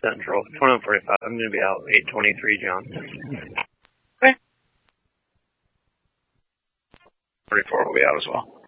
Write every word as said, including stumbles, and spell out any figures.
Central, twenty-one forty-five. I'm going to be out eight twenty-three, John. Okay. forty-four will be out as well.